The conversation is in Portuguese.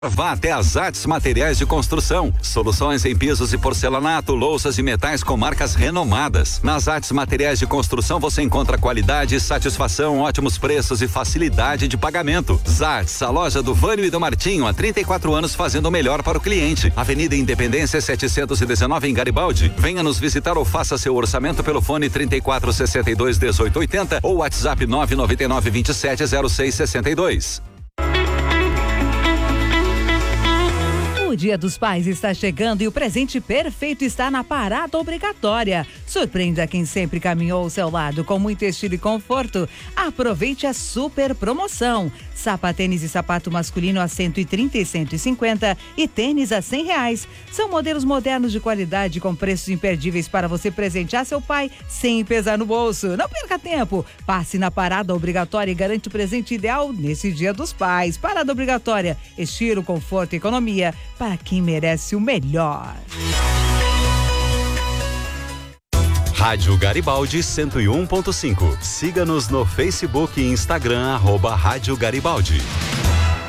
Vá até as Artes Materiais de Construção. Soluções em pisos e porcelanato, louças e metais com marcas renomadas. Nas Artes Materiais de Construção você encontra qualidade, satisfação, ótimos preços e facilidade de pagamento. Zartes, a loja do Vânio e do Martinho, há 34 anos fazendo o melhor para o cliente. Avenida Independência 719 em Garibaldi. Venha nos visitar ou faça seu orçamento pelo fone 3462-1880 ou WhatsApp 999-270662. O Dia dos Pais está chegando e o presente perfeito está na Parada Obrigatória. Surpreenda quem sempre caminhou ao seu lado com muito estilo e conforto. Aproveite a super promoção. Sapatênis e sapato masculino a 130 e 150 e tênis a R$100. São modelos modernos de qualidade com preços imperdíveis para você presentear seu pai sem pesar no bolso. Não perca tempo. Passe na Parada Obrigatória e garante o presente ideal nesse Dia dos Pais. Parada Obrigatória. Estilo, conforto e economia para quem merece o melhor. Rádio Garibaldi 101.5. Siga-nos no Facebook e Instagram, @Rádio Garibaldi.